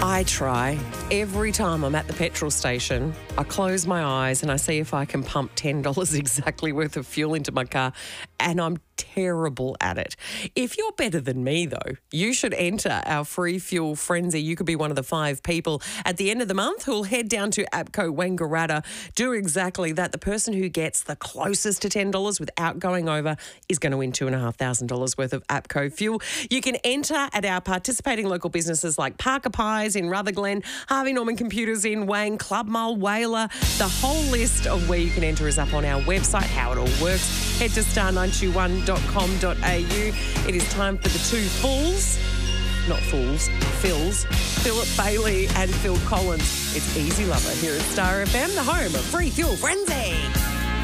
I try. Every time I'm at the petrol station, I close my eyes and I see if I can pump $10 exactly worth of fuel into my car, and I'm terrible at it. If you're better than me, though, you should enter our free fuel frenzy. You could be one of the 5 people at the end of the month who'll head down to APCO Wangaratta, do exactly that. The person who gets the closest to $10 without going over is going to win $2,500 worth of APCO fuel. You can enter at our participating local businesses like Parker Pies in Rutherglen, Harvey Norman Computers in Wang, Club Mull, Whaler. The whole list of where you can enter is up on our website, how it all works. Head to star921.com.au. It is time for the 2 Phils, Philip Bailey and Phil Collins. It's Easy Lover here at Star FM, the home of Free Fuel Frenzy.